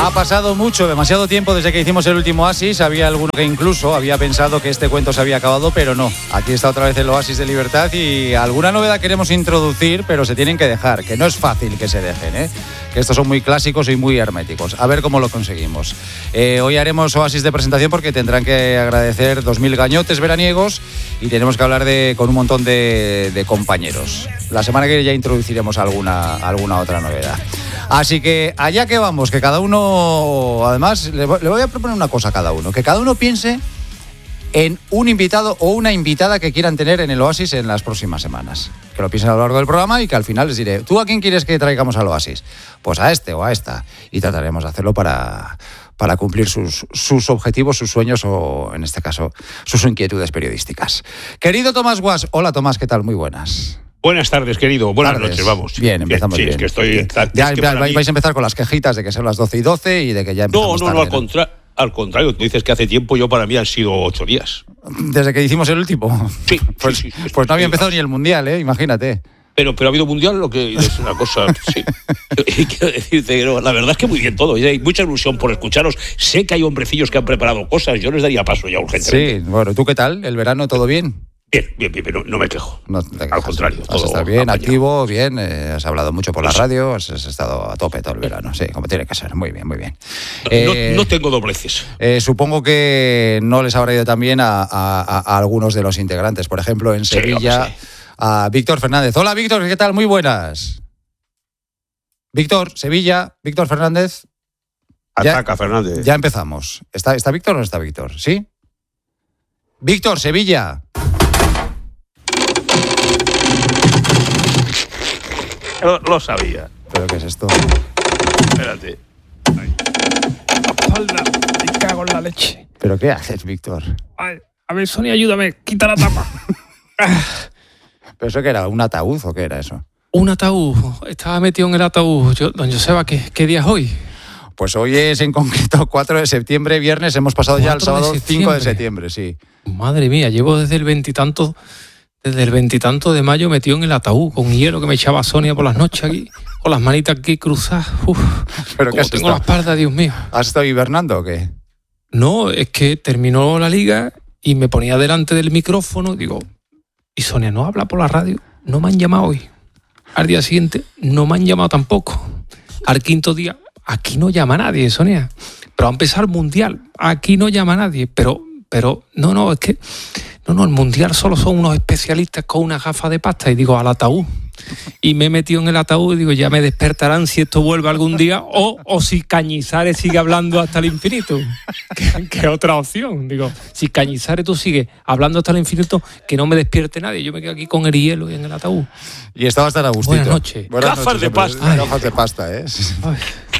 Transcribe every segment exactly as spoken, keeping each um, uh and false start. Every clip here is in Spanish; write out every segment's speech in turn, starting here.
Ha pasado mucho, demasiado tiempo desde que hicimos el último Oasis. Había alguno que incluso había pensado que este cuento se había acabado, pero no. Aquí está otra vez el Oasis de Libertad y alguna novedad queremos introducir, pero se tienen que dejar, que no es fácil que se dejen, ¿eh? Que estos son muy clásicos y muy herméticos. A ver cómo lo conseguimos. Eh, hoy haremos Oasis de presentación porque tendrán que agradecer dos mil gañotes veraniegos y tenemos que hablar de, con un montón de, de compañeros. La semana que viene ya introduciremos alguna, alguna otra novedad. Así que allá que vamos, que cada uno, además, le voy a proponer una cosa a cada uno, que cada uno piense en un invitado o una invitada que quieran tener en el Oasis en las próximas semanas. Que lo piensen a lo largo del programa y que al final les diré, ¿tú a quién quieres que traigamos al Oasis? Pues a este o a esta. Y trataremos de hacerlo para, para cumplir sus, sus objetivos, sus sueños o, en este caso, sus inquietudes periodísticas. Querido Tomás Guas, hola Tomás, ¿qué tal? Muy buenas. Buenas tardes, querido. Buenas tardes. noches, vamos. Bien, empezamos sí, bien. Es que estoy... Bien. Ya, es que ya vais mí... a empezar con las quejitas de que son las doce y doce y de que ya empezamos No, no, tarde, no, al, ¿no? contra... al contrario. Tú dices que hace tiempo, yo para mí han sido ocho días. ¿Desde que hicimos el último? Sí. Pues, sí, sí, pues no había empezado ni el Mundial, ¿eh? Imagínate. Pero, pero ha habido Mundial, lo que es una cosa... Sí. Y quiero decirte que no, la verdad es que muy bien todo. Y hay mucha ilusión por escucharos. Sé que hay hombrecillos que han preparado cosas. Yo les daría paso ya urgentemente. Sí, bueno, ¿tú qué tal? ¿El verano todo bien? Bien, bien, bien, pero no me quejo. No te Al contrario. Has estado bien, activo, bien, eh, has hablado mucho por la radio, has, has estado a tope todo el verano, sí, como tiene que ser, muy bien, muy bien. No, eh, no, no tengo dobleces. Eh, supongo que no les habrá ido tan bien a, a, a algunos de los integrantes, por ejemplo, en Sevilla, sí, sí. A Víctor Fernández. Hola, Víctor, ¿qué tal? Muy buenas. Víctor, Sevilla, Víctor Fernández. Ataca, ya, Fernández. Ya empezamos. ¿Está, ¿Está Víctor o no está Víctor? ¿Sí? Víctor, Sevilla. Lo, lo sabía. ¿Pero qué es esto? Espérate. Ay. La espalda, me cago en la leche. ¿Pero qué haces, Víctor? Ay, a ver, Sonia, ayúdame, quita la tapa. ¿Pero eso qué era? ¿Un ataúd o qué era eso? Un ataúd. Estaba metido en el ataúd. Yo, don Joseba, ¿qué, ¿qué día es hoy? Pues hoy es en concreto cuatro de septiembre, viernes. Hemos pasado ya al sábado cinco de septiembre, sí. Madre mía, llevo desde el veintitanto... Desde el veintitanto de mayo metido en el ataúd con hielo que me echaba Sonia por las noches aquí, con las manitas aquí cruzadas. Uf, ¿Pero qué has tengo estado? la espalda, Dios mío. ¿Has estado hibernando o qué? No, es que terminó la liga y me ponía delante del micrófono. Digo, y Sonia no habla por la radio. No me han llamado hoy. Al día siguiente no me han llamado tampoco. Al quinto día, aquí no llama nadie, Sonia. Pero va a empezar el Mundial. Aquí no llama nadie. Pero, pero, no, no, es que... No, no, el Mundial solo son unos especialistas con una gafa de pasta. Y digo, al ataúd. Y me he metido en el ataúd y digo, ya me despertarán si esto vuelve algún día o, o si Cañizares sigue hablando hasta el infinito. ¿Qué, qué otra opción? Digo, si Cañizares tú sigues hablando hasta el infinito, que no me despierte nadie. Yo me quedo aquí con el hielo y en el ataúd. Y estabas tan a gustito. Buenas noches. Buenas gafas noches, de pasta. Ay. Gafas de pasta, ¿eh? Ay.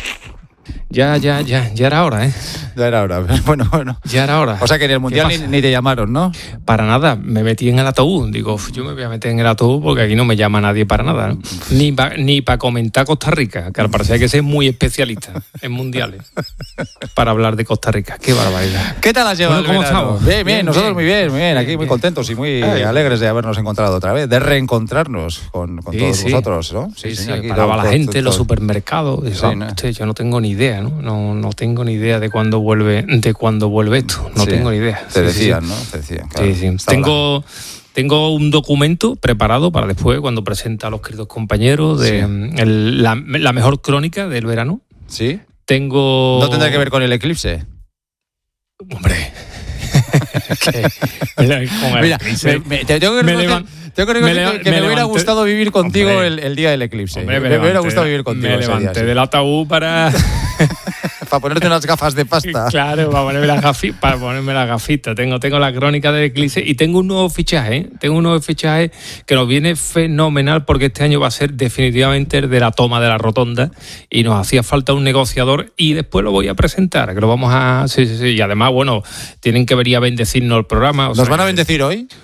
Ya, ya, ya, ya era hora, ¿eh? Ya era hora, bueno, bueno. Ya era hora. O sea que en el Mundial ni, ni te llamaron, ¿no? Para nada, me metí en el ataúd. Digo, yo me voy a meter en el ataúd porque aquí no me llama nadie para nada, ¿no? Ni para ni pa comentar Costa Rica, que al parecer hay que ser muy especialista en mundiales para hablar de Costa Rica. Qué barbaridad. ¿Qué tal has llevado? Bueno, ¿cómo estamos? Bien, bien, bien, nosotros bien, muy bien, muy bien. Aquí bien, muy bien. contentos y muy Ay. alegres de habernos encontrado otra vez, de reencontrarnos con, con Sí, todos sí. vosotros, ¿no? Sí, sí, sí, aquí paraba todo- la gente todo- en los todo- supermercados. Digo, Sí, ah, ¿no? usted, yo no tengo ni idea, ¿no? No, no tengo ni idea de cuándo vuelve, de cuándo vuelve esto. No Sí. tengo ni idea. Te Sí, sí, decían, sí. ¿no? Te decían, claro. Sí, sí. Estaba Tengo, tengo un documento preparado para después, cuando presenta a los queridos compañeros, de Sí. el- la, la mejor crónica del verano. la- ¿Sí? Tengo... ¿No tendrá que ver con el eclipse? Hombre... que- con el Mira, eclipse. me, me- te tengo que Me reconocer, levan- tengo que, me reconocer leva- que me me, hubiera levanté- gustado vivir contigo Hombre. el, el día del eclipse. Hombre, me, me hubiera levanté- gustado vivir contigo Me ese día, levanté sí. del ataúd para... Para ponerte unas gafas de pasta. Claro, para ponerme las gafitas, para ponerme las gafitas. Tengo, tengo la crónica del eclipse y tengo un nuevo fichaje, ¿eh? Tengo un nuevo fichaje que nos viene fenomenal porque este año va a ser definitivamente el de la toma de la rotonda y nos hacía falta un negociador y después lo voy a presentar, que lo vamos a... Sí, sí, sí. Y además, bueno, tienen que venir a bendecirnos el programa. o ¿Nos sea, van a bendecir hoy?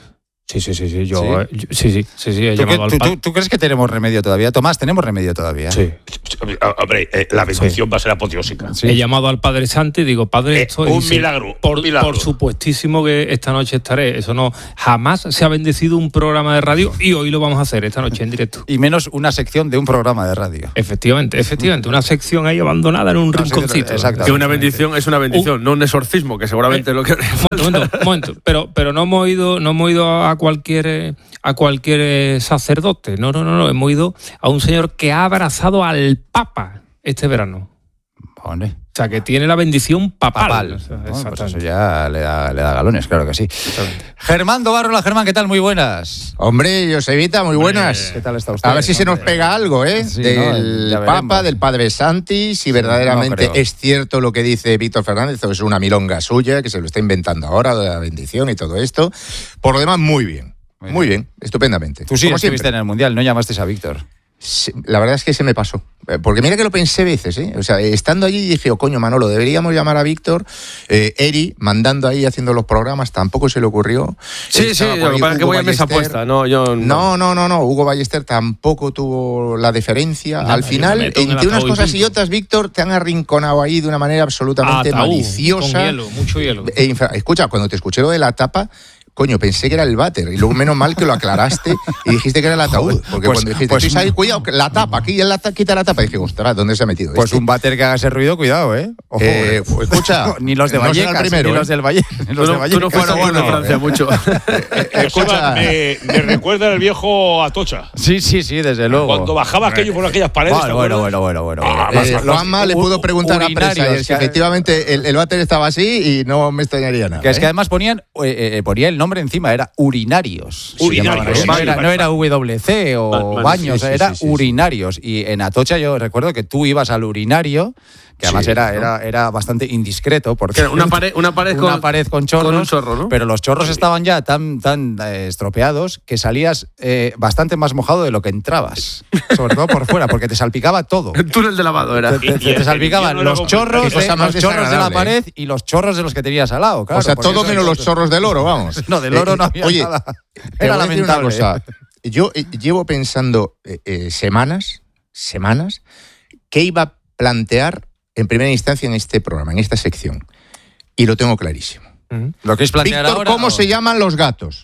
Sí, sí, sí, sí. Yo, ¿Sí? Yo, sí, sí, sí, sí. He ¿Tú, llamado que, al tú, tú, ¿Tú crees que tenemos remedio todavía? Tomás, ¿tenemos remedio todavía? Sí. Hombre, eh, la bendición sí. va a ser apoteósica. Sí. He llamado al Padre Santo y digo, Padre, eh, estoy... Un milagro, por, un milagro. Por supuestísimo que esta noche estaré. Eso no... Jamás se ha bendecido un programa de radio y hoy lo vamos a hacer esta noche en directo. Y menos una sección de un programa de radio. Efectivamente, efectivamente. Una sección ahí abandonada en un no, rinconcito. Exacto. Que una bendición es una bendición, uh, no un exorcismo, que seguramente eh, es lo que... Momento, momento. Pero, pero no hemos ido, no hemos ido a cualquier... a cualquier sacerdote. No, no, no, no. Hemos ido a un señor que ha abrazado al Papa este verano. ¿Dónde? O sea, que tiene la bendición papal. papal. O sea, bueno, pues eso ya le da, le da galones, claro que sí. Germán Dobarrola, Germán, ¿qué tal? Muy buenas. Hombre, Josevita, muy buenas. ¿Qué tal está usted? A ver si se nos pega algo, ¿eh? Sí, del no, Papa, del Padre Santi, si verdaderamente no es cierto lo que dice Víctor Fernández, o es una milonga suya, que se lo está inventando ahora, de la bendición y todo esto. Por lo demás, muy bien. Muy, Muy bien. bien, estupendamente. Tú sí Como estuviste siempre. en el Mundial, no llamaste a Víctor. Sí, la verdad es que se me pasó. Porque mira que lo pensé veces, ¿eh? O sea, estando allí dije, oh, coño, Manolo, deberíamos llamar a Víctor. Eh, Eri, mandando ahí, haciendo los programas, tampoco se le ocurrió. Sí, sí, lo que pasa es que voy a mesa puesta. No, yo no. no, no, no, no. Hugo Ballester tampoco tuvo la deferencia. No, Al final, entre unas cosas y otras, Víctor, te han arrinconado ahí de una manera absolutamente Ataúd, maliciosa. Con hielo, mucho hielo. E infra- Escucha, cuando te escuché lo de la tapa, coño, pensé que era el váter. Y luego menos mal que lo aclaraste y dijiste que era el ataúd. Porque pues, cuando dijiste, pues, ahí, cuidado, la tapa, aquí la ta- quita la tapa. Y dije, ostras, ¿dónde se ha metido? Pues este? un váter que haga ese ruido, cuidado, ¿eh? Ojo, eh pues, escucha. ni los de Vallecas, no primero, ni los del Valle. Ni los tú, de Vallecas. Tú no fueras bueno, de Francia, mucho. eh, escucha. Me, me recuerda el viejo Atocha. Sí, sí, sí, desde luego. Cuando bajaba aquello por aquellas paredes. Bueno, bueno, bueno, bueno, bueno. Ah, eh, Juanma le pudo preguntar a Presa si efectivamente el, el váter estaba así y no me extrañaría nada. Que es que además ponían, eh, ponía el nombre encima, era urinarios. Urinarios. No era, no era W C o man, man, baños, sí, sí, era sí, sí, urinarios. Sí. Y en Atocha yo recuerdo que tú ibas al urinario, que además sí, era, ¿no? era, era bastante indiscreto. Porque una pared, una pared, una con, pared con chorros, con un chorro, ¿no? Pero los chorros sí. estaban ya tan, tan eh, estropeados que salías eh, bastante más mojado de lo que entrabas. Sobre todo por fuera, porque te salpicaba todo. El túnel de lavado era. Te, te, te, te salpicaban los chorros, de, los chorros de la pared y los chorros de los que tenías al lado. Claro, o sea, todo menos los chorros del oro, vamos. No, del oro no había Oye, nada. Era lamentable. Una cosa. Yo eh, llevo pensando eh, eh, semanas, semanas, qué iba a plantear en primera instancia en este programa, en esta sección. Y lo tengo clarísimo. Uh-huh. Lo que es plantear Víctor, ahora, ¿cómo o... se llaman los gatos?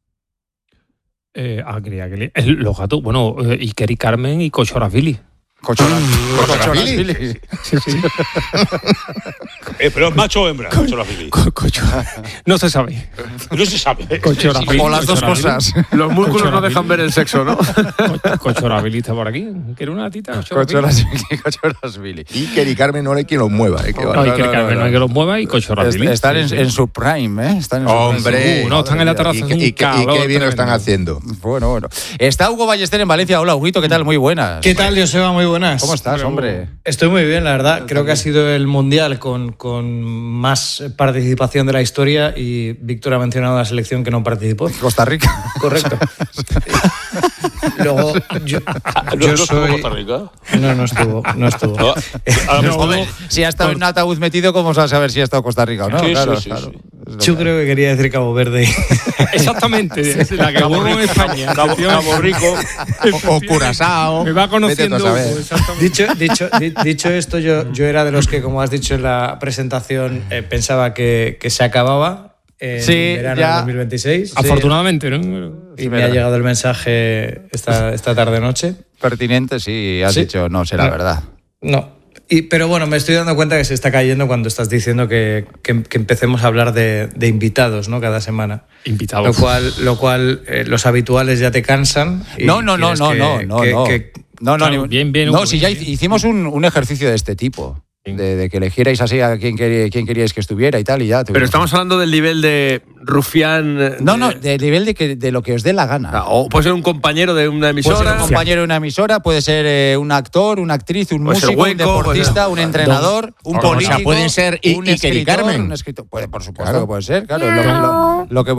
Eh, ah, quería que le... Los gatos, bueno, eh, Iker y Carmen y Cochorafili. Cochorafili. Sí, sí. eh, pero es macho o hembra, Cochorafili. No se sabe. No se sabe. O las dos cosas. Los músculos no dejan ver el sexo, ¿no? Cochorafili está por aquí. ¿Quiere una tita? Cochorafili. Iker y Carmen no hay quien los mueva. Eh, que no, Iker y Carmen no hay que los mueva y Cochorafili. Están en, en su prime, ¿eh? Están en su Hombre. Uh, no, están en la terraza. Y, y, y, calor, y qué bien lo están haciendo. Bueno, bueno. Está Hugo Ballester en Valencia. Hola, Huguito, ¿qué tal? Muy buenas. ¿Qué tal, Joseba? Muy buenas. ¿Cómo estás, hombre? Estoy muy bien, la verdad. Creo que ha sido el Mundial con, con más participación de la historia y Víctor ha mencionado la selección que no participó. Costa Rica. Correcto. Luego, yo, yo ¿No soy... Costa Rica? No, no estuvo. No estuvo. No, a no, no, si ha estado en un ataúd metido, ¿cómo vas a saber si ha estado Costa Rica o no? Sí, claro, sí, sí, claro. sí. Yo creo que quería decir Cabo Verde. Exactamente. Sí, la que hubo en España. Cabo, Cabo Rico. O, o Curazao. Me va conociendo. Dicho, dicho, dicho esto, yo, yo era de los que, como has dicho en la presentación, eh, pensaba que, que se acababa en sí, verano ya. de dos mil veintiséis. Afortunadamente, sí. ¿no? Y sí, me ha llegado el mensaje esta, esta tarde-noche. Pertinente, sí, has sí. dicho, no, será no, verdad. No. Y, pero bueno, me estoy dando cuenta que se está cayendo cuando estás diciendo que, que, que empecemos a hablar de, de invitados, ¿no? Cada semana. Invitados. Lo cual, lo cual eh, los habituales ya te cansan. Y no, no, no, no, que, no, no, que, no. Que, no, no, claro, ni, bien, bien. No, si ya hicimos un, un ejercicio de este tipo. De, de que elegierais así a quién, quién queríais que estuviera y tal y ya. Tuvimos. Pero estamos hablando del nivel de rufián. De... No, no, del nivel de, que, de lo que os dé la gana. Ah, o puede ser un compañero de una emisora. Puede ser un compañero de una emisora, puede ser eh, un actor, una actriz, un puede músico, hueco, un deportista, un entrenador, un o político. sea, pueden ser y, un Iker y Carmen. Un escritor, puede, por supuesto claro. que puede ser, claro. Lo, lo, lo que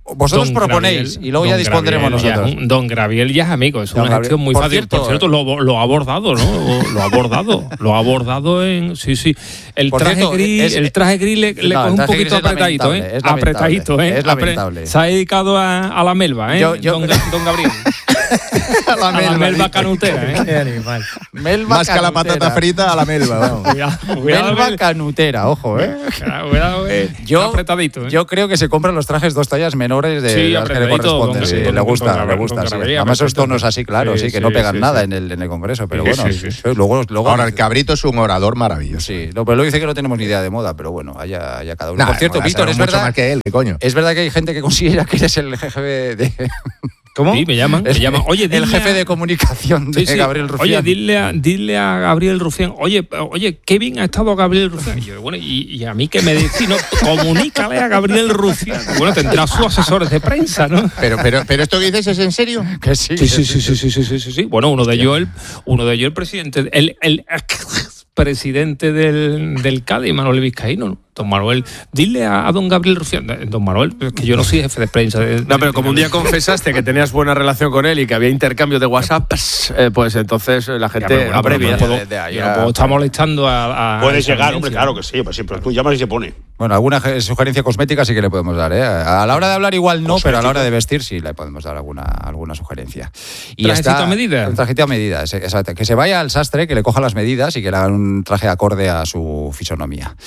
Vosotros Don proponéis Graviel, y luego ya Don dispondremos Graviel ya nosotros. es un- Don Graviel ya es amigo, es Don una Gabriel. gestión muy Por fácil. cierto, Por cierto, lo, lo ha abordado, ¿no? Lo ha abordado, lo ha abordado en... Sí, sí. El Por traje cierto, gris, es- el traje gris le, le No, coge el un traje poquito gris es apretadito, lamentable, ¿eh? es lamentable, Apretadito, ¿eh? es Apre- lamentable. Se ha dedicado a, a la melva, ¿eh? Yo- yo- Don, Ga- Don Gabriel. A la A la melva. melva canutera, ¿eh? Qué animal. Melva Más que a la canutera. patata frita, a la melva, vamos. Cuidado, cuidado, Melva que- canutera, ojo, ¿eh? cuidado, cuidado, eh. Yo, apretadito, ¿eh? yo creo que se compran los trajes dos tallas menores de Sí, las que le apretadito, corresponden. don- Sí, don- le don gusta, Gabriel, le gusta. don Sí. Gabriel, Además esos apretadito. tonos así, claro, sí, Sí, que no sí, pegan sí, nada sí. en el, en el Congreso, pero Sí, bueno. sí, sí, sí. Luego, luego Ahora, el cabrito es un orador maravilloso. Sí, no, pero luego dice que no tenemos ni idea de moda, pero bueno, haya, haya cada uno. Nah, Por cierto, moda, Víctor, sabemos es mucho verdad, más que él, ¿qué coño? es verdad que hay gente que considera que eres el jefe de... ¿Cómo? Sí, me llaman, me llaman. Oye, el dile jefe a- de comunicación de Sí, sí. Gabriel Rufián. Oye, dile a, dile a Gabriel Rufián, oye, oye, qué bien ha estado Gabriel Rufián. Y yo, bueno, y, y a mí que me decís, no, comunícale a Gabriel Rufián. Bueno, tendrá sus asesores de prensa, ¿no? Pero, pero, pero esto que dices es en serio. Que sí, Sí, que sí, sí, sí, sí, sí, sí, sí, sí. Bueno, uno de ellos, el, uno de ellos el presidente, el, el presidente del, del Cádiz, Manuel Vizcaíno, ¿no? Don Manuel, dile a, a don Gabriel Rufián, don Manuel, que yo no soy jefe de prensa. De, No, pero de- como un día confesaste que tenías buena relación con él y que había intercambio de WhatsApp, eh, pues entonces la Ya, gente pero bueno, abrevia. pero no puedo- de- de ahí yo a- no puedo estar molestando a... a Puedes a llegar, esa hombre, audiencia. claro que sí, pues siempre tú llamas y se pone. Bueno, alguna ge- sugerencia cosmética sí que le podemos dar, ¿eh? A la hora de hablar igual no, pero a la hora de vestir sí le podemos dar alguna, alguna sugerencia. ¿Trajecito está- a medida? Un trajecito a medida, ese- exacto. Que se vaya al sastre, que le coja las medidas y que le hagan un traje acorde a su fisonomía.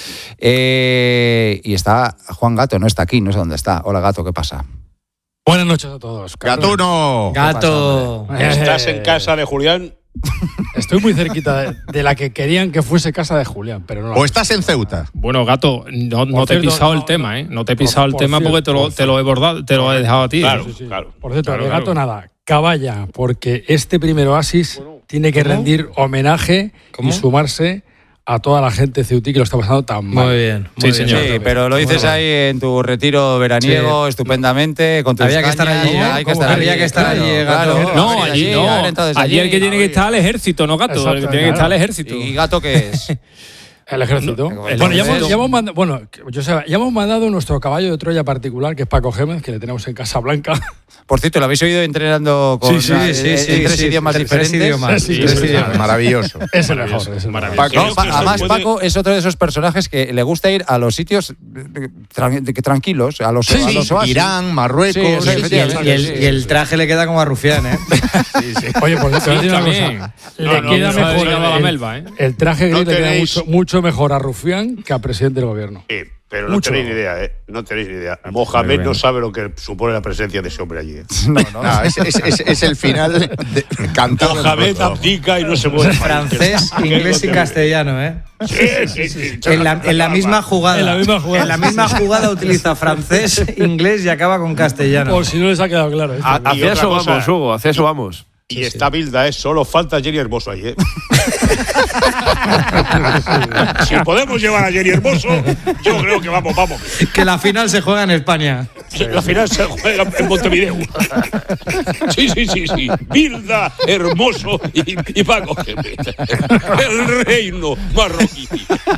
Eh, y está Juan Gato, no está aquí, no sé dónde está. Hola Gato, ¿qué pasa? Buenas noches a todos. Cabrón. ¡Gatuno! Gato. Eh, Estás en casa de Julián. Estoy muy cerquita de, de la que querían que fuese casa de Julián, pero no. la- ¿O estás en Ceuta? Bueno, Gato, no, no Por te he cierto, pisado no, el tema, no. ¿eh? No te he Por- pisado el por tema cierto, porque te lo, por te lo he bordado, te lo he dejado a ti. Claro, Sí, sí. claro. Por cierto, Claro, de Gato claro. nada. Caballa, porque este primer oasis tiene que ¿Cómo? rendir homenaje ¿Cómo? y sumarse a toda la gente ceutí que lo está pasando tan mal. Muy bien. Sí, muy señor. bien. Sí, pero lo dices ahí en tu retiro veraniego, estupendamente, con tus Había que estar cañas, allí, ¿eh? hay que ¿Cómo? estar Había allí, que estar claro, allí, claro. Gato. No, Haber allí ido, haber no. entrado desde Allí el que allí. tiene que estar al ejército, ¿no, Gato? El que Exacto, tiene que estar al claro. ejército. ¿Y Gato qué es? El ejército. No, bueno, el ya hemos, ejército. ya hemos mandado, bueno, yo sé, ya hemos mandado nuestro caballo de Troya particular, que es Paco Gémez, que le tenemos en Casablanca. Por cierto, ¿lo habéis oído entrenando con Sí, sí, eh, sí, en sí, tres sí, idiomas tres diferentes? idiomas, Sí, tres sí, sí. idiomas. Maravilloso. Es el mejor. Es el Maravilloso. mejor. Paco, Creo pa- que eso además, puede- Paco es otro de esos personajes que le gusta ir a los sitios eh, tran- de- tranquilos, a los, Sí, a los oasis. Irán, Marruecos. Sí, eso, sí, sí, Y el, efectivamente. y el- y el traje le queda como a Rufián, ¿eh? Oye, por cierto, voy a decir una también. cosa. No, Le no, queda no se ha mejor dedicado a la el, melva, ¿eh? el traje No gris le queda tenéis- mucho, mucho mejor a Rufián que al presidente del gobierno. Sí, pero no Mucho. tenéis ni idea, ¿eh? No tenéis ni idea. Mohamed no sabe lo que supone la presencia de ese hombre allí. ¿eh? No, no, No, es, es- es- es el final de, cantado. en Mohamed roto. abdica y no se mueve. Francés, inglés y castellano, ¿eh? Sí, sí, sí. En la, en la misma jugada. En la misma jugada. En la misma jugada utiliza francés, inglés y acaba con castellano. Por si no les ha quedado claro. esto. A- Y Hacia otra eso cosa- vamos, Hugo, hacia eso vamos. Y está Bilda, ¿eh? Solo falta Jenny Hermoso ahí, ¿eh? Si podemos llevar a Jenny Hermoso, yo creo que vamos, vamos. Que la final se juega en España. La final se juega en Montevideo. Sí, sí, sí, sí. Bilda, Hermoso y, y Paco Gémez. El reino marroquí.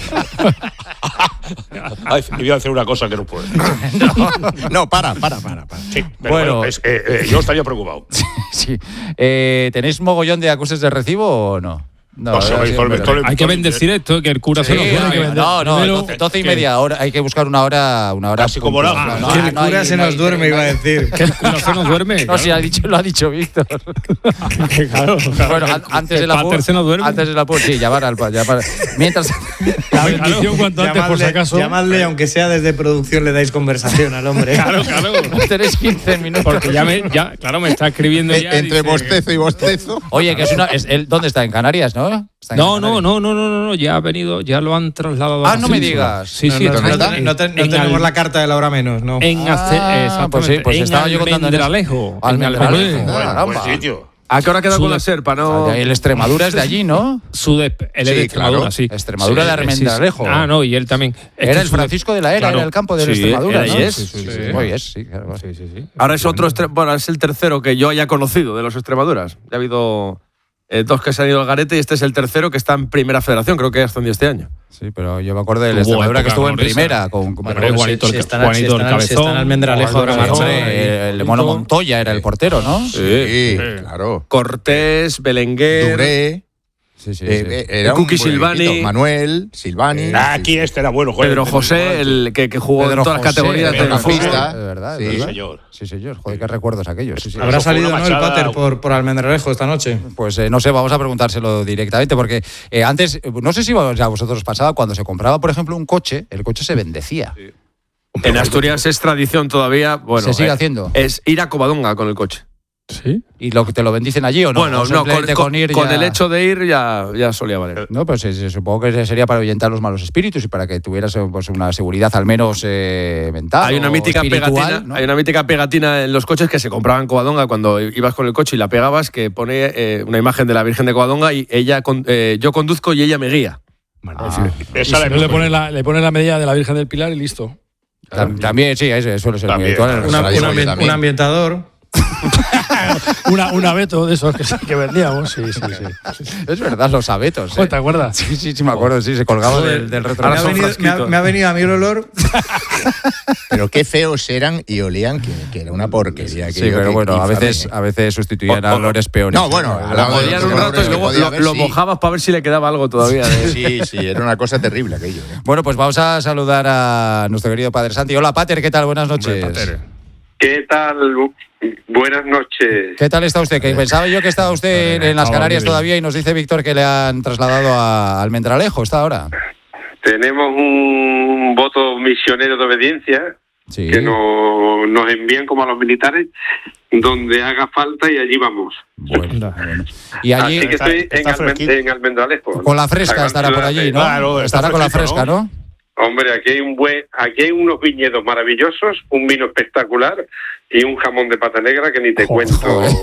Ay, me voy a hacer una cosa que no puedo. No, para, para, para. para. Sí, pero Bueno. bueno, es, eh, eh, yo estaría preocupado. Sí. Eh, ¿Tenéis mogollón de acuses de recibo o no? No, No, sobre- sí, sobre- pero- sobre- Hay que bendecir esto, que el cura Sí, se lo no, juega. que vender. no, no, Primero- doce, doce y media hora. Hay que buscar una hora. Una hora Casi como puntual. la- No, no, que el no hay- cura se no nos hay- duerme, no iba a hay- decir. Que el cura se nos duerme. No, sí, ha dicho, lo ha dicho Víctor. claro, claro. Bueno, an- antes de la Pater se nos duerme. Antes de la pu- sí, llamar al pa- llamar. Mientras. La bendición cuanto antes, por si acaso. llamadle, aunque sea desde producción, le dais conversación al hombre. Claro, claro. Tenéis quince minutos. Porque ya, me, ya, claro, me está escribiendo Eh, ya. Entre dice- bostezo y bostezo. Oye, que es una. Es, él- ¿Dónde está? ¿En Canarias, no? Está en No, Canarias. no, no, no, no, no, no, ya ha venido, ya lo han trasladado. Ah, a no me Cínsula. digas. Sí, No, sí, no, está no, en- ten- no ten- no en tenemos Al- la carta de la hora menos, no. En Ace- Ah, exactamente. pues sí, pues en estaba yo contando en eso. Almendralejo. en Almendralejo. Almendralejo. Ah, caramba. Buen sitio. ¿A qué hora queda Su con de- la serpa? O No. sea, el Extremadura es de allí, ¿no? Su de, él es Sí, de Extremadura, claro. sí. Extremadura de Sí, sí, sí. Almendralejo. Ah, no, y él también. Es Era que el su de- Francisco de la Era, Claro. era el campo de Sí, Extremadura, era ¿no? Yes. Sí, sí, sí. Sí. Muy yes, sí, claro. Sí, sí, sí. Ahora es otro, estre- bueno, es el tercero que yo haya conocido de los Extremaduras. Ya ha habido eh, dos que se han ido al garete y este es el tercero que está en Primera Federación, creo que ascendió este año. Sí, pero yo me acuerdo de la Extremadura que estuvo en primera. Con, con bueno, Juanito, si el, están, Juanito si el están, si están Almendralejo ahora Cabezón, marcha. el, el Mono Montoya era el portero, ¿no? Sí, sí, claro. Cortés, Belenguer. Duré. Sí, sí, Eh, sí. eh, era Kuki un Silvani. buenito. Manuel, Silvani. Ah, aquí este era bueno, joder. Pedro José, el que, que jugó Pedro en todas las José, categorías Pedro del fútbol. Mediocampista. De verdad, Sí. de verdad. Sí, señor. Sí, señor. Joder, qué recuerdos aquellos. Sí, sí. Habrá Eso fue salido, una ¿no? El machada. Pater por, por Almendralejo esta noche. Pues eh, no sé, vamos a preguntárselo directamente, porque eh, antes, no sé si a vosotros pasaba, cuando se compraba, por ejemplo, un coche, el coche se bendecía. Sí. En Asturias es tradición todavía. Bueno, ¿Se sigue eh, haciendo? Es ir a Covadonga con el coche. ¿Sí? ¿Y lo que te lo bendicen allí o no? Bueno, ¿O no, con, simplemente con- con ir con ya- el hecho de ir ya, ya solía valer. No, pues eh, supongo que sería para ahuyentar los malos espíritus y para que tuvieras eh, pues, una seguridad al menos eh, mental. Hay una o mítica espiritual, pegatina, ¿no? hay una mítica pegatina en los coches que se compraban en Covadonga cuando ibas con el coche y la pegabas, que pone eh, una imagen de la Virgen de Covadonga y ella con- eh, yo conduzco y ella me guía. Ah, Y Esa si la no hemos le pone la, le pone la medida de la Virgen del Pilar y listo. tam- también, sí, eso suele ser muy También. habitual. en los Una- la radios. llevo un, yo ambien- también. un ambientador. una, un abeto de esos que, sí que vendíamos. Sí, sí, sí. Es verdad, los abetos. Joder, ¿te ¿eh? acuerdas? Sí, sí, sí, me acuerdo, sí, se colgaba del, del Me retrovisor. ha, son venido, me, ha, frasquitos. me ha venido a mí el olor. Pero qué feos eran y olían, que, que era una porquería. Sí, aquello, pero que- bueno, que a veces, infame. a veces sustituían O- a o- olores peores. No, bueno, Pero- hablamos de Olían los un rato olores y que luego podía lo, haber, lo sí. mojabas para ver si le quedaba algo todavía. de- Sí, sí, era una cosa terrible aquello. ¿eh? Bueno, pues vamos a saludar a nuestro querido Padre Santi. Hola, Pater, ¿qué tal? Buenas noches. ¿Qué tal? Bu- Buenas noches. ¿Qué tal está usted? Que pensaba yo que estaba usted en, en las Canarias todavía y nos dice Víctor que le han trasladado a Almendralejo. ¿Está ahora? Tenemos un voto misionero de obediencia Sí. que nos, nos envían como a los militares donde haga falta y allí vamos. Bueno, bueno. Y allí, Así que está- estoy en, está Almen- fresquito. en Almendralejo. con la fresca gran estará por ciudad allí, de- ¿no? Claro, está estará con la fresquito, fresca, ¿no? ¿no? Hombre, aquí hay un buen, aquí hay unos viñedos maravillosos, un vino espectacular y un jamón de pata negra que ni te cuento.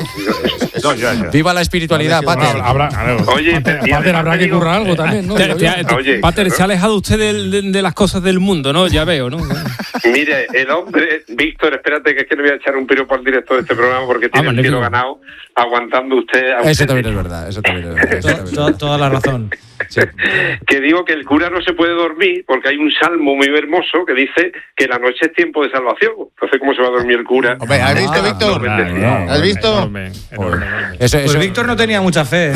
No, ya, ya. Viva la espiritualidad, Pater. Habrá, Oye, Pater, y Pater, además habrá te que digo- currar algo también, ¿no? Te- te- te- Oye, Pater, claro. se ha alejado usted del- de, de las cosas del mundo, ¿no? Ya veo, ¿no? Mire, el hombre, Víctor, espérate que es que le voy a echar un piropo al director de este programa porque tiene el magnífico. cielo ganado aguantando usted a Eso usted. también es verdad, eso también es verdad. eso To- también es to- verdad. toda la razón. Sí. Que digo que el cura no se puede dormir porque hay un salmo muy hermoso que dice que la noche es tiempo de salvación. Entonces, ¿cómo se va a dormir el cura? Hombre, ¿has visto, Ah, Víctor? no, ¿Has visto? Enorme, enorme, enorme. Eso, Pues eso- Víctor no tenía mucha fe. ¿eh?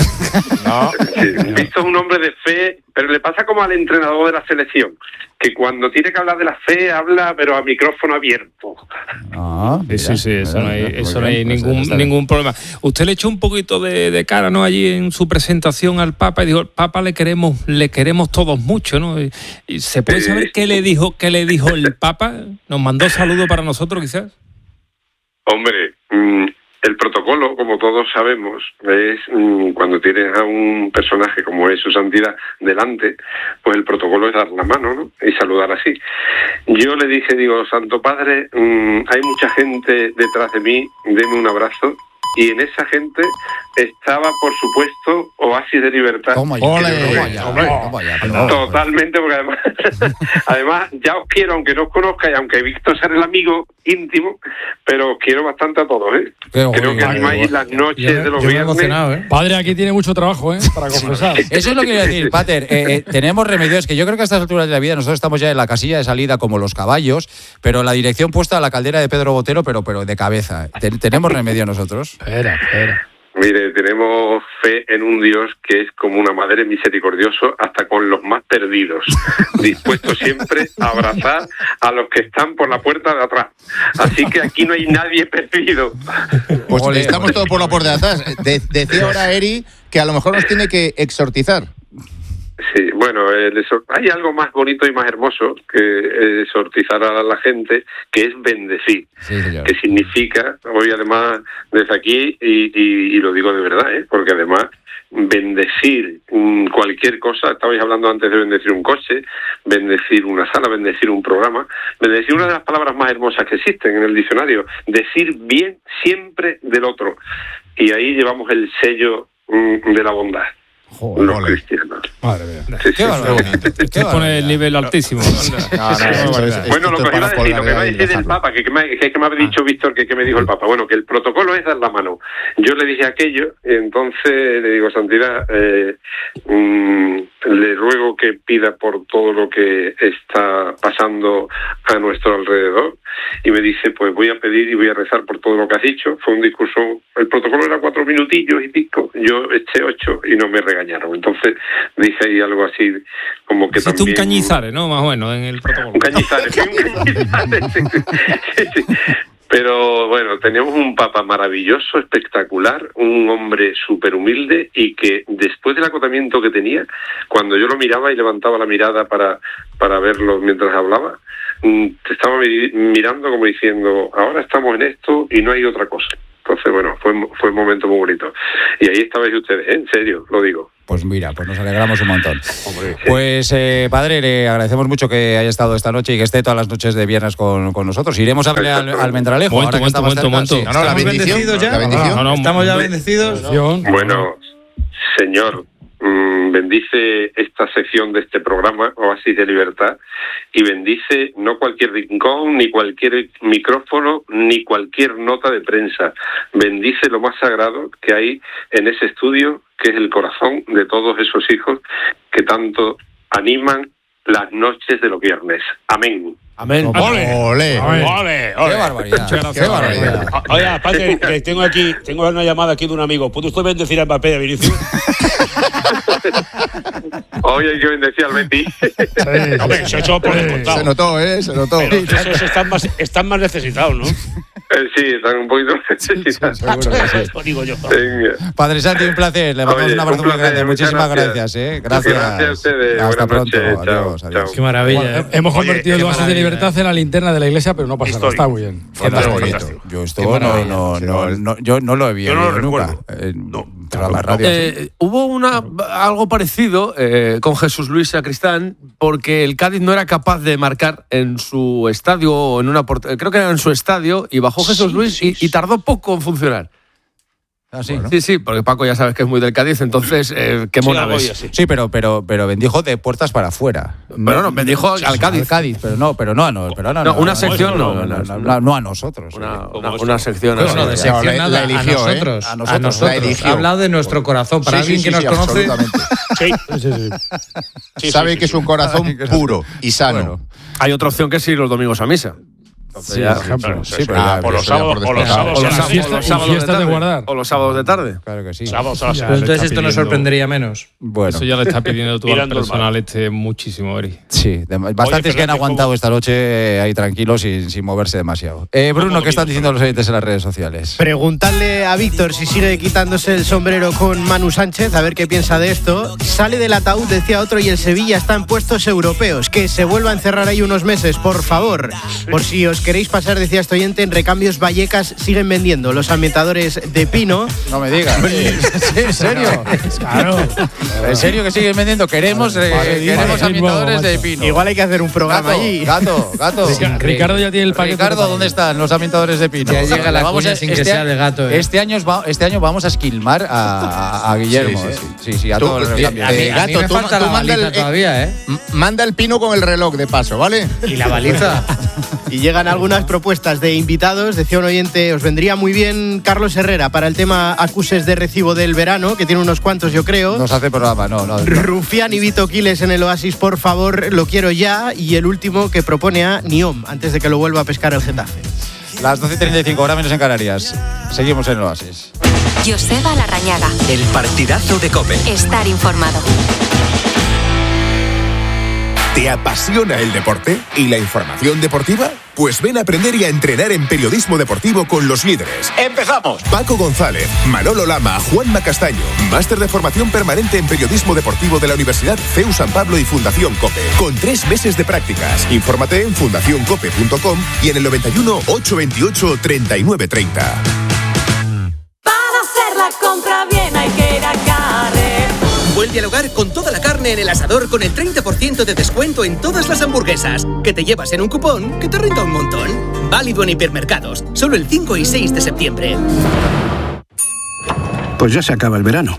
Sí, Víctor es un hombre de fe, pero le pasa como al entrenador de la selección, que cuando tiene que hablar de la fe habla, pero a micrófono abierto. Ah, Sí, mira, sí, sí, eso mira, no hay, mira, eso muy no hay bien, pues ningún, está bien. ningún problema. Usted le echó un poquito de, de cara, ¿no? Allí en su presentación al Papa y dijo, Papa le queremos, le queremos todos mucho, ¿no? Y, y ¿se puede Sí. saber qué le dijo, qué le dijo el Papa? ¿Nos mandó saludos para nosotros, quizás? Hombre, mm, el protocolo, como todos sabemos, es mm, cuando tienes a un personaje como es su santidad delante, pues el protocolo es dar la mano, ¿no? Y saludar así. Yo le dije, digo, Santo Padre, mm, hay mucha gente detrás de mí, deme un abrazo. Y en esa gente estaba, por supuesto, Oasis de Libertad. Toma ya, Ole. toma ya, Hombre. toma ya, pero- Totalmente, porque además, además ya os quiero, aunque no os conozca y aunque Víctor sea el amigo íntimo, pero os quiero bastante a todos, ¿eh? Qué Creo que bueno. animáis las noches Yo me- de los yo me he viernes. emocionado, ¿eh? Padre, aquí tiene mucho trabajo, ¿eh? Para confesar. Eso es lo que iba a decir, Pater. Eh, eh, tenemos remedios que yo creo que a estas alturas de la vida nosotros estamos ya en la casilla de salida como los caballos, pero la dirección puesta a la caldera de Pedro Botero, pero, pero de cabeza. Ten- ¿Tenemos remedio nosotros? Espera, espera. Mire, tenemos fe en un Dios que es como una madre misericordioso hasta con los más perdidos, dispuesto siempre a abrazar a los que están por la puerta de atrás. Así que aquí no hay nadie perdido. Pues Ole, estamos ole. todos por la puerta de atrás. De- decía ahora Eri que a lo mejor nos tiene que exhortizar. Sí, bueno, el exor- hay algo más bonito y más hermoso que exhortizar a la gente, que es bendecir. Sí, señor. Que significa, hoy además desde aquí, y, y, y lo digo de verdad, ¿eh? Porque además bendecir mm, cualquier cosa, estabais hablando antes de bendecir un coche, bendecir una sala, bendecir un programa, bendecir una de las palabras más hermosas que existen en el diccionario, decir bien siempre del otro. Y ahí llevamos el sello mm, de la bondad. Joder, los ole. cristianos. Madre mía. Sí, qué sí, Se pone el nivel altísimo. No, no, eso es, bueno, lo que os iba a decir, lo que iba a decir del Papa, que, que, me, que, que me ha dicho Víctor, que, que me dijo el Papa, bueno, que el protocolo es dar la mano. Yo le dije aquello, entonces le digo, Santidad, eh, mmm, le ruego que pida por todo lo que está pasando a nuestro alrededor, y me dice, pues voy a pedir y voy a rezar por todo lo que has dicho. Fue un discurso, el protocolo era cuatro minutillos y pico, yo eché ocho y no me regañaron. Entonces dije ahí algo así como que Hiciste también... un cañizares, ¿no? Más o menos, en el protocolo. Un cañizares, sí, un cañizares. Sí, sí. Pero bueno, tenemos un Papa maravilloso, espectacular, un hombre súper humilde y que después del acotamiento que tenía, cuando yo lo miraba y levantaba la mirada para, para verlo mientras hablaba, te estaba mirando como diciendo, ahora estamos en esto y no hay otra cosa. Entonces, bueno, fue, fue un momento muy bonito. Y ahí estabais ustedes, ¿eh? En serio, lo digo. Pues mira, pues nos alegramos un montón. Hombre, sí. Pues, eh, padre, le agradecemos mucho que haya estado esta noche y que esté todas las noches de viernes con, con nosotros. Iremos a verle al, al Mendralejo. Momento, momento, momento, momento. Sí. No, no, la bendición, ya? ¿La bendición? No, no, ¿estamos ya bendecidos? Bueno, señor, mmm, bendice esta sección de este programa, Oasis de Libertad, y bendice no cualquier rincón, ni cualquier micrófono, ni cualquier nota de prensa. Bendice lo más sagrado que hay en ese estudio, que es el corazón de todos esos hijos que tanto animan las noches de los viernes. Amén. Amén. ¡Ole! ¡Ole! ¡Ole! ¡Qué barbaridad! ¡Qué barbaridad! Oye, padre, que tengo aquí, tengo una llamada aquí de un amigo. ¿Puede usted bendecir al Mbappé, Vinicius? Hoy hay que bendecir al Betis. Sí, hombre, eso, eso por descontado. Se notó, ¿eh? Se notó. Pero esos están más, están más necesitados, ¿no? Sí, están un poquito necesitados. Sí, seguro que sí. Eso digo yo. Venga. Padre Santi, un placer. Le mandamos Oye, un abrazo un muy grande. placer, Muchísimas gracias. gracias. ¿eh? Gracias. Gracias a ustedes. Hasta Buenas pronto. noches. Adiós, Chao, adiós. chao. Qué maravilla. Bueno, hemos Oye, convertido el qué Oasis de maravilla. Libertad en la linterna de la iglesia, pero no pasa nada. Está muy bien. Fantástico. bonito. Yo esto no, no, no, no, yo no lo he visto Yo no lo nunca. recuerdo. Eh, No. pero la radio, Eh, hubo una, algo parecido eh, con Jesús Luis Sacristán, porque el Cádiz no era capaz de marcar en su estadio, o en una port- creo que era en su estadio, y bajó Jesús Sí, Luis sí, y, sí. y tardó poco en funcionar. Ah, sí. Sí, sí, porque Paco ya sabes que es muy del Cádiz, entonces, eh, qué Sí, mona algo ves. así. Sí, pero, pero, pero bendijo de puertas para afuera. Pero no, bendijo al Cádiz. Al Cádiz, pero no, pero no, a no, pero no, No, una sección no, no, no, no, no, no. no a nosotros. Una, eh. una, una sección No, así. no, de La- sección la nada, eligió, a ¿eh? nosotros. A A nosotros. nosotros. La eligió. Ha hablado de nuestro corazón. Para Sí, alguien sí, que sí, nos sí, conoce. absolutamente. Sí. Sí, sí. Sí, Sabe sí, que sí, es un corazón puro y sano. Bueno. Hay otra opción que es ir los domingos a misa. Entonces Sí, ya- por ejemplo. Sí, Sí, pero Ah, ya- por los eso ya sábados, por por los descontado. sábados, o los a las sábados, siete. o los y sábados fiestas de tarde. guardar. O los sábados de tarde. Claro que sí. Sábados a las Ya. Pero siete. entonces está esto nos pidiendo- sorprendería menos. Bueno, Eso ya le está pidiendo tú al Mirando el personal este muchísimo, Eri. sí, de- bastantes que han Fernández, aguantado ¿cómo? esta noche eh, ahí tranquilos sin, sin moverse demasiado. Eh, Bruno, ¿Cómo ¿qué están lo diciendo los oyentes en las redes sociales? Preguntarle a Víctor si sigue quitándose el sombrero con Manu Sánchez, a ver qué piensa de esto. Sale del ataúd, decía otro, y el Sevilla está en puestos europeos. Que se vuelva a encerrar ahí unos meses, por favor. Por si os queréis pasar, decía este oyente, en Recambios Vallecas siguen vendiendo los ambientadores de pino. No me digas. ¿En serio? Claro. ¿En serio que siguen vendiendo? Queremos, eh, Vale, queremos vale, ambientadores de macho. pino. Igual hay que hacer un programa gato, allí. gato, gato. Rica- Ricardo ya tiene el paquete. Ricardo, ¿dónde están los ambientadores de pino? Ya llega la Vamos cuña a- sin que este sea a- de gato, ¿eh? Este año, va- este año vamos a esquilmar a, a- a Guillermo. Sí, Sí, sí, sí, sí, a Tú, todos los eh, cambios. A mí, Eh, a mí gato, me tú falta ma- la tú manda baliza el- eh, todavía, ¿eh? M- Manda el pino con el reloj de paso, ¿vale? Y la baliza. Y llegan algunas propuestas de invitados. Decía un oyente, os vendría muy bien Carlos Herrera para el tema acuses de recibo del verano, que tiene unos cuantos, yo creo. Nos hace programa, no, no. no. Rufián y Vito Quiles en el Oasis, por favor, lo quiero ya. Y el último que propone a Niom, antes de que lo vuelva a pescar el Getafe. Las doce y treinta y cinco, ahora menos en Canarias. Seguimos en el Oasis. Joseba Larrañaga. El partidazo de COPE. Estar informado. ¿Te apasiona el deporte y la información deportiva? Pues ven a aprender y a entrenar en periodismo deportivo con los líderes. ¡Empezamos! Paco González, Manolo Lama, Juanma Castaño. Máster de formación permanente en periodismo deportivo de la Universidad C E U San Pablo y Fundación COPE. Con tres meses de prácticas. Infórmate en fundación cope punto com y en el noventa y uno, ochocientos veintiocho, treinta y nueve treinta. Para hacer la compra bien hay que ir a Carrer. Vuelve al hogar con toda la carne en el asador con el treinta por ciento de descuento en todas las hamburguesas. Que te llevas en un cupón que te renta un montón. Válido en hipermercados. Solo el cinco y seis de septiembre. Pues ya se acaba el verano.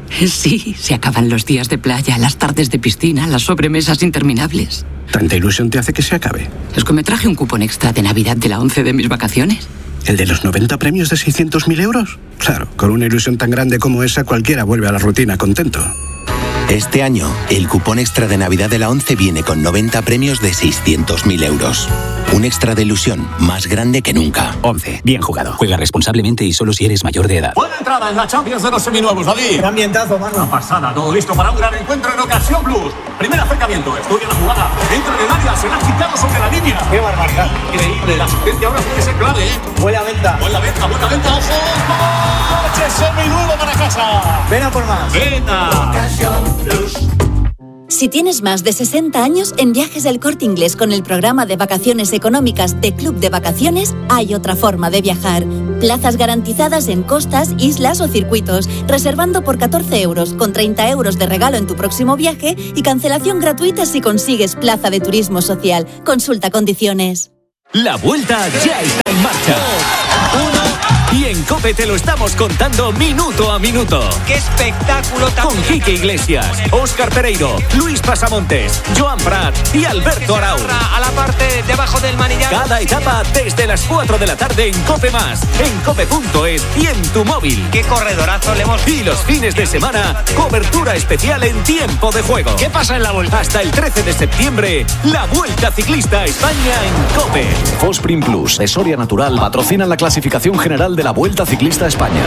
Sí, se acaban los días de playa, las tardes de piscina, las sobremesas interminables. ¿Tanta ilusión te hace que se acabe? Es que me traje un cupón extra de Navidad de la ONCE de mis vacaciones. ¿El de los noventa premios de seiscientos mil euros? Claro, con una ilusión tan grande como esa, cualquiera vuelve a la rutina contento. Este año, el cupón extra de Navidad de la ONCE viene con noventa premios de seiscientos mil euros. Un extra de ilusión más grande que nunca. ONCE, bien jugado. Juega responsablemente y solo si eres mayor de edad. Buena entrada en la Champions de los seminuevos, David. Qué ambientazo, mano. Una pasada, todo listo para un gran encuentro en Ocasión Plus. Primer acercamiento, estudia la jugada. Entra en el área, se la ha quitado sobre la línea. Qué barbaridad. Increíble, la asistencia ahora tiene que ser clave, ¿eh? Buena venta. Buena venta, buena venta, ojo. ¡Coche seminuevo para casa! Ven a por más. Venta. Ocasión Plus. Si tienes más de sesenta años, en Viajes del Corte Inglés con el programa de vacaciones económicas de Club de Vacaciones, hay otra forma de viajar. Plazas garantizadas en costas, islas o circuitos, reservando por catorce euros, con treinta euros de regalo en tu próximo viaje y cancelación gratuita si consigues plaza de turismo social. Consulta condiciones. La vuelta ya está en marcha. Y en COPE te lo estamos contando minuto a minuto. ¡Qué espectáculo tan Con Quique Iglesias, Óscar Pereiro, Luis Pasamontes, Joan Prat y Alberto Arau. A la parte debajo del manillar. Cada etapa desde las cuatro de la tarde en COPE Más, en cope punto es y en tu móvil. ¡Qué corredorazo le hemos... Y los fines de semana, cobertura especial en tiempo de juego. ¿Qué pasa en la vuelta? Hasta el trece de septiembre, la Vuelta Ciclista a España en COPE. Fosprin Plus, de Soria Natural, patrocinan la clasificación general de la Vuelta Ciclista a España.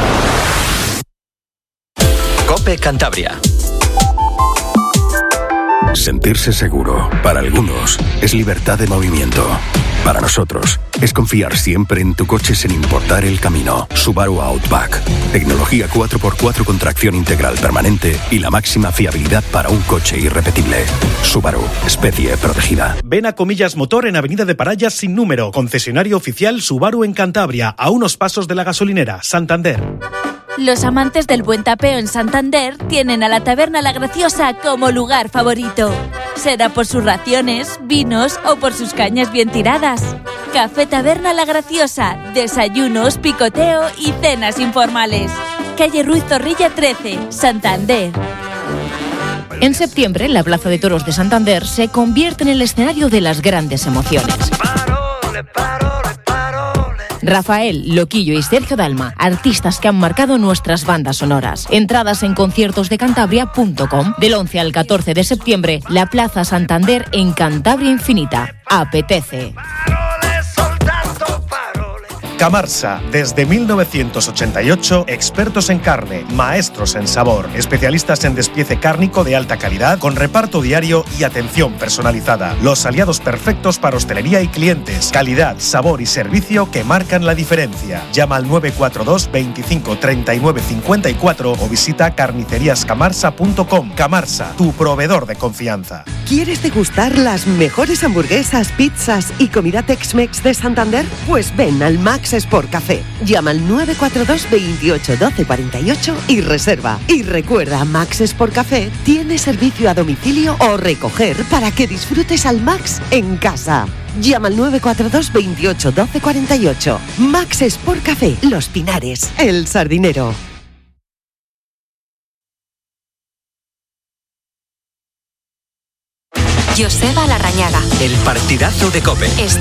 COPE Cantabria. Sentirse seguro, para algunos, es libertad de movimiento. Para nosotros, es confiar siempre en tu coche sin importar el camino. Subaru Outback. Tecnología cuatro por cuatro con tracción integral permanente y la máxima fiabilidad para un coche irrepetible. Subaru, especie protegida. Ven a Comillas Motor en Avenida de Parayas sin número. Concesionario oficial Subaru en Cantabria, a unos pasos de la gasolinera, Santander. Los amantes del buen tapeo en Santander tienen a la Taberna La Graciosa como lugar favorito. Será por sus raciones, vinos o por sus cañas bien tiradas. Café Taberna La Graciosa, desayunos, picoteo y cenas informales. Calle Ruiz Zorrilla trece, Santander. En septiembre, la Plaza de Toros de Santander se convierte en el escenario de las grandes emociones. Rafael, Loquillo y Sergio Dalma, artistas que han marcado nuestras bandas sonoras. Entradas en conciertos de cantabria punto com. Del once al catorce de septiembre, la Plaza Santander en Cantabria Infinita. Apetece. Camarsa, desde mil novecientos ochenta y ocho, expertos en carne, maestros en sabor, especialistas en despiece cárnico de alta calidad, con reparto diario y atención personalizada. Los aliados perfectos para hostelería y clientes. Calidad, sabor y servicio que marcan la diferencia. Llama al nueve cuatro dos, veinticinco, treinta y nueve cincuenta y cuatro o visita carnicerías camarsa punto com. Camarsa, tu proveedor de confianza. ¿Quieres degustar las mejores hamburguesas, pizzas y comida Tex-Mex de Santander? Pues ven al Max Sport Café. Llama al nueve cuatro dos, veintiocho, doce, cuarenta y ocho y reserva. Y recuerda, Max Sport Café tiene servicio a domicilio o recoger para que disfrutes al Max en casa. Llama al nueve cuatro dos, veintiocho, doce, cuarenta y ocho. Max Sport Café, Los Pinares, El Sardinero. Joseba Larrañaga. El partidazo de COPE. Está